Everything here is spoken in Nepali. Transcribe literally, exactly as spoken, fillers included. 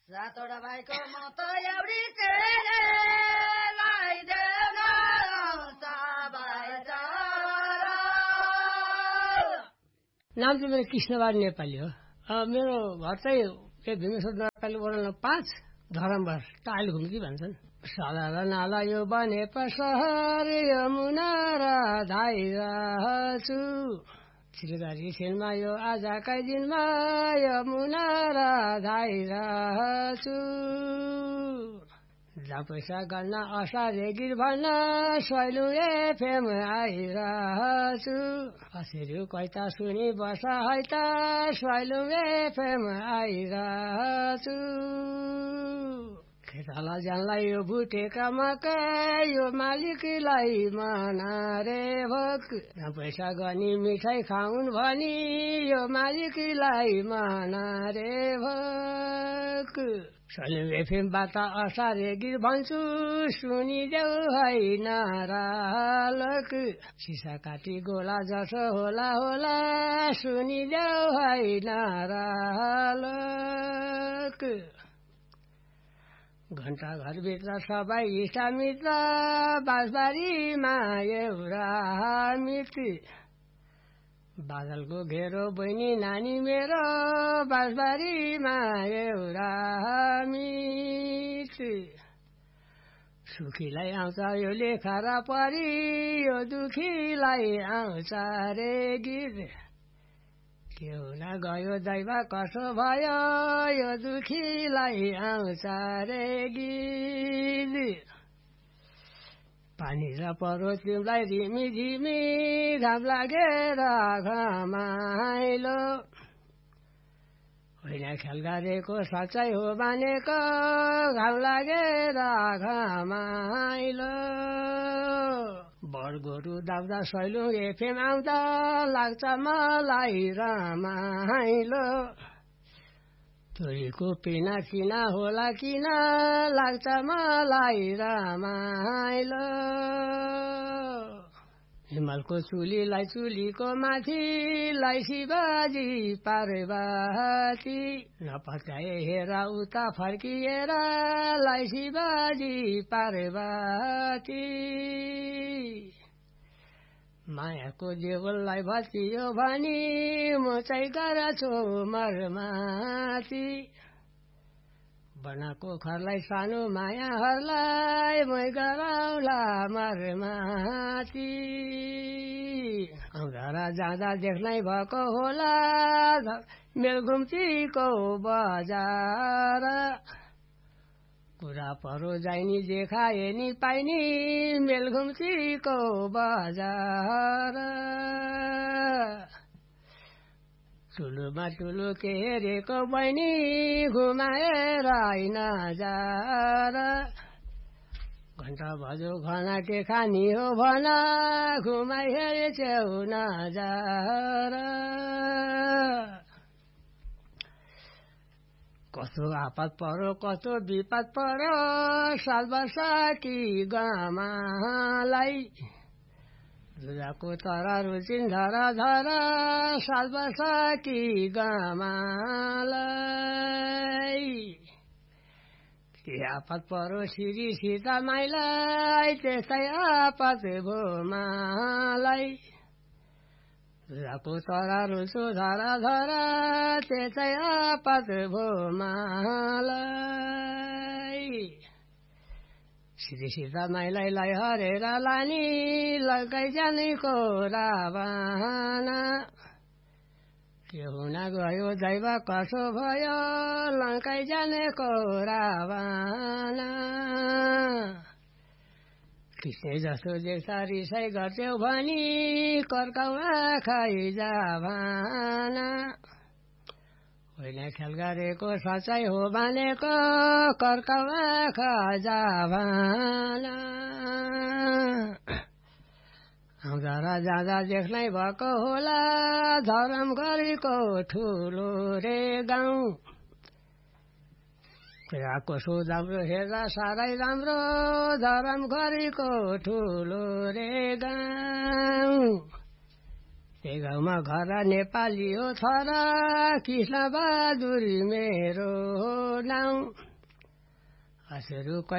सातवटा भाइको म त एउटी चेलीलाई देउन आउँछ भाइचारा। नाम चाहिँ मेरो कृष्णबहादुर नेपाली हो। मेरो घर चाहिँ भीमेश्वर नेपाली वडा पाँच धरमभर टाइल घुम्ती भन्छन्। साला र नाला यो बने पसहर यमुना र धाइरहेछु चिरगरी सेनमा यो आजकै दिनमा यमुना र धाइरहेछु। जहाँ पैसा गर्न असारे गिर भन्न सैलु एफएम आइरहेछु। असिरु कैता सुनि बस है त सैलु एफएम आइरहेछु। खेताला जानलाई यो भुटेका मकै यो मालिकलाई मना रे भोक। जहाँ पैसा गनी मिठाई खाउन् भनी यो मालिकलाई मना रे भोक। सैलु एफएमबाट असारे गिर भन्छु सुनिदेऊ है नरालक। सिसा काटी गोला जसो होला होला सुनिदेऊ है नरालक। घण्टा घरभित्र सबै इष्टमित्र बाँसबारीमा एउटा मित। बादलको घेरो बहिनी नानी मेरो बाँसबारीमा एउटा मित। सुखीलाई आउँछ यो लेखा र परी यो दुखीलाई आउँछ रे गीत। के हुन गयो दैव कसो भयो यो दुखीलाई आउँछ रे गीत। पानी र परो तिमीलाई रिमी झिमी घाम लागेर घमाइलो। होइन ख्याल गरेको सच्चाइ हो मानेको घाम लागेर घमाइलो। बरगोरु दाउदा सैलु एफएम आउँदा लाग्छ मलाई रमाइलो। तोरीको पिना किना होला किन लाग्छ मलाई रमाइलो। हिमालको चुलीलाई चुलीको माथिलाई शिवजी पार्वती। नपत्याए हेर उता फर्किएर लाई शिवजी पार्वती। मायाको देवललाई भत्कियो भनी म चाहिँ गर्छु मरमाती। बनाको घरलाई सानो मायाहरूलाई मै गराउला मरमाती। आउँदा र जाँदा देख्नै भएको होला मेलघुम्तीको बजार। कुरा परो जाइनी देखाए नि पाइनी मेलघुम्तीको बजार। ठुलोमा ठुलो के हेरेको बहिनी घुमाएर आइन जार। घण्टा बजो घना के खानी हो भन घुमाइ हेरेछौ नजार। कस्तो आपत परो कस्तो विपद परो साल वर्षकी गमालाई। दुधाको तर रुचिन धर धर साल वर्षकी गमालाई। के आपत परो श्री सीता माइलाई त्यस्तै आपत भो मलाई। दुधाको तर रुचो धर धर त्यस्तै आपत भो मलाई। सिधी सीता माइलाई लै हरेर लानी लङ्कै जानेको रावना। के हुन गयो दैव कसो भयो लङ्कै जानेको रावना। कृष्ण जस्तो देख्छ रिसाइ गर्थ्यौ भनी कर्काउ आँखै जाभाना। होइन ख्याल गरेको सच्चाइ हो भनेको कर्काउ आँखा जाभाना। आउँदा र जाँदा देख्नै भएको होला धरम गरेको ठुलो रे गाउँ। कुराको सुधाम्रो हेर्दा साह्रै राम्रो धरम गरेको ठुलो रे गाउँ। यही गाउँमा घर नेपाली हो छोरा कृष्ण बहादुर मेरो नाउँ हजुर